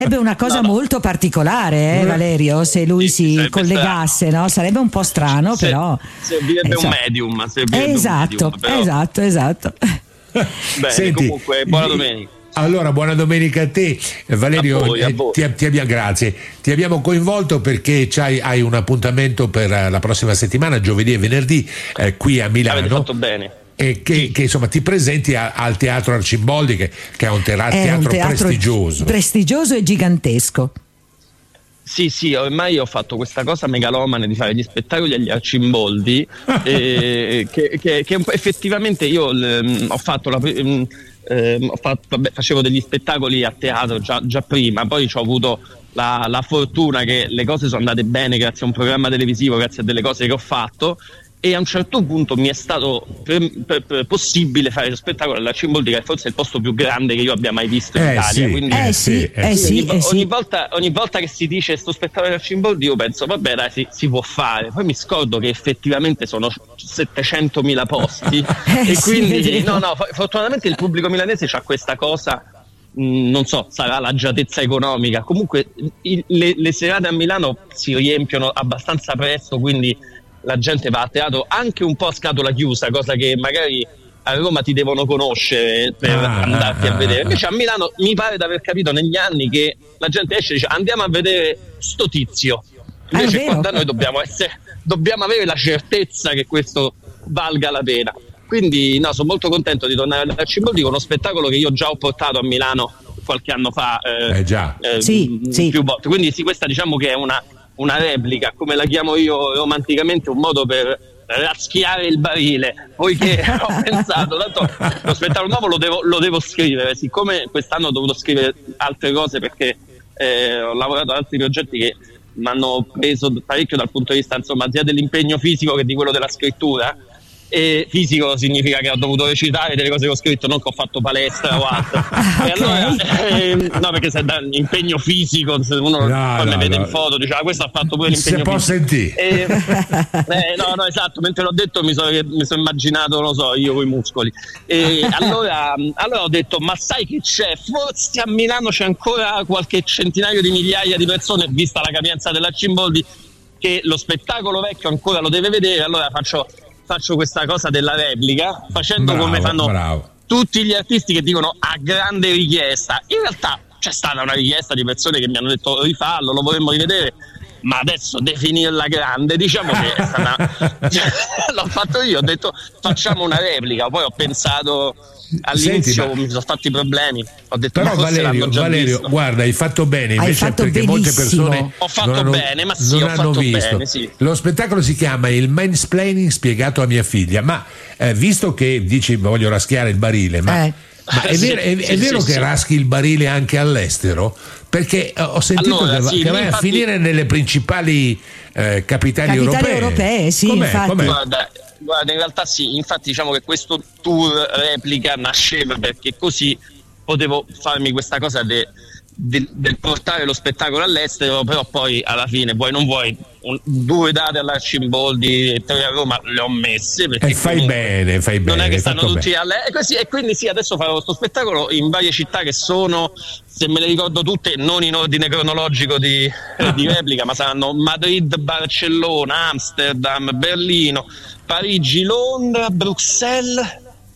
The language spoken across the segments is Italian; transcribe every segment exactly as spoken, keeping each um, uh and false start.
Sarebbe una cosa no, no. molto particolare, eh, Valerio, se lui sì, si collegasse, no? Sarebbe un po' strano, se, però. Servirebbe un medium. Servirebbe esatto, un medium, però. esatto, esatto. Bene, Senti, comunque, buona domenica. Allora, buona domenica a te, Valerio. A voi, a voi. Ti, ti abbiamo, grazie. Ti abbiamo coinvolto perché c'hai, hai un appuntamento per la prossima settimana, giovedì e venerdì, eh, qui a Milano. Avete fatto bene. E che, sì. che insomma ti presenti a, al Teatro Arcimboldi, che, che è un teatro, è teatro, un teatro prestigioso. Prestigioso e gigantesco. Sì, sì, ormai ho fatto questa cosa megalomane di fare gli spettacoli agli Arcimboldi, eh, che, che, che effettivamente io eh, ho fatto la. Eh, ho fatto, vabbè, facevo degli spettacoli a teatro già, già prima, poi ho avuto la, la fortuna che le cose sono andate bene grazie a un programma televisivo, grazie a delle cose che ho fatto, e a un certo punto mi è stato per, per, per possibile fare lo spettacolo all'Arcimboldi, che è forse il posto più grande che io abbia mai visto in eh Italia. Sì, quindi, eh sì, eh sì, ogni, eh sì. ogni, volta, ogni volta che si dice sto spettacolo all'Arcimboldi io penso vabbè dai si, si può fare, poi mi scordo che effettivamente sono settecentomila posti eh e sì, quindi no no fortunatamente il pubblico milanese c'ha questa cosa, mh, non so, sarà l'agiatezza economica, comunque il, le, le serate a Milano si riempiono abbastanza presto, quindi la gente va a teatro anche un po' a scatola chiusa, cosa che magari a Roma ti devono conoscere per ah, andarti ah, a vedere. Invece ah, a Milano mi pare di aver capito negli anni che la gente esce e dice andiamo a vedere sto tizio. Invece qua da noi dobbiamo essere, dobbiamo avere la certezza che questo valga la pena. Quindi no, sono molto contento di tornare all'Arcimboldi con uno spettacolo che io già ho portato a Milano qualche anno fa, eh, eh già. Eh, sì, più sì. volte. Quindi sì, questa diciamo che è una una replica, come la chiamo io romanticamente, un modo per raschiare il barile, poiché ho pensato tanto lo spettacolo nuovo lo devo, lo devo scrivere, siccome quest'anno ho dovuto scrivere altre cose perché eh, ho lavorato ad altri progetti che mi hanno preso parecchio dal punto di vista insomma sia dell'impegno fisico che di quello della scrittura. E fisico significa che ho dovuto recitare delle cose che ho scritto, non che ho fatto palestra o altro. Okay. E allora, eh, no, perché se dà impegno fisico, se uno no, poi no, mi vede no. in foto, dice, ah, questo ha fatto pure l'impegno se fisico. può sentire. E, eh, no, no, esatto, mentre l'ho detto mi sono mi sono immaginato, non lo so, io con i muscoli. E allora, allora ho detto, ma sai che c'è? Forse a Milano c'è ancora qualche centinaio di migliaia di persone, vista la capienza dell'Arcimboldi, che lo spettacolo vecchio ancora lo deve vedere, allora faccio... faccio questa cosa della replica facendo bravo, come fanno bravo. tutti gli artisti che dicono a grande richiesta. In realtà c'è stata una richiesta di persone che mi hanno detto rifallo, lo vorremmo rivedere, ma adesso definirla grande diciamo che è stata l'ho fatto io, ho detto facciamo una replica, poi ho pensato all'inizio, Senti, ma... mi sono fatti problemi, ho detto però ma Valerio, Valerio guarda, hai fatto bene invece, fatto perché benissimo. molte persone ho fatto non hanno, bene ma sì non ho hanno fatto visto bene, sì. Lo spettacolo si chiama Il mansplaining spiegato a mia figlia, ma eh, visto che dici voglio raschiare il barile, ma, eh. ma è, sì, vero, è, sì, è vero sì, che sì. raschi il barile anche all'estero? Perché ho sentito allora, che, va, sì, che vai infatti... a finire nelle principali eh, capitali, capitali europee. europee, sì, com'è, infatti. com'è? Guarda, guarda, in realtà sì, infatti diciamo che questo tour replica nasceva perché così potevo farmi questa cosa de, de, del portare lo spettacolo all'estero, però poi alla fine vuoi non vuoi un, due date all'Arcimboldi e tre a Roma le ho messe perché e fai bene, fai bene, non è che stanno tutti bene. alle e, così, e quindi sì, adesso farò questo spettacolo in varie città che sono, se me le ricordo tutte, non in ordine cronologico di, eh, di replica, ma saranno Madrid, Barcellona, Amsterdam, Berlino, Parigi, Londra, Bruxelles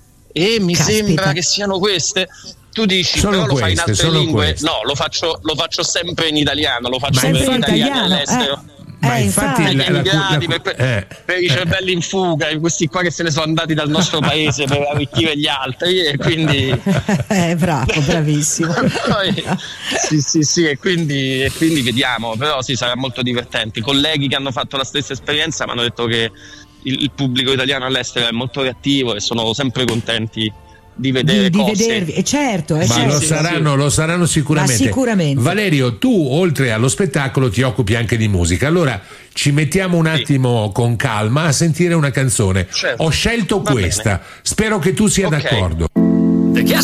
e mi Caspita. sembra che siano queste. Tu dici Sono però lo fai in queste, altre sono lingue? queste. No, lo faccio, lo faccio sempre in italiano, lo faccio Sempre per in italiani italiano, all'estero. eh. Ma Eh, infatti, infatti. la, la, la, per, per, eh, per i cervelli in fuga, questi qua che se ne sono andati dal nostro paese per arricchire gli altri e quindi eh, bravo, bravissimo. Poi, sì sì sì e quindi, e quindi vediamo, però sì, sarà molto divertente. I colleghi che hanno fatto la stessa esperienza mi hanno detto che il, il pubblico italiano all'estero è molto reattivo e sono sempre contenti di vedere di, di cose. vedervi, e certo, eh, ma certo. lo sì, saranno, sì. lo saranno sicuramente. Ma sicuramente. Valerio, tu oltre allo spettacolo ti occupi anche di musica, allora ci mettiamo un attimo sì. con calma a sentire una canzone. Certo. Ho scelto Va questa, bene. spero che tu sia okay. d'accordo.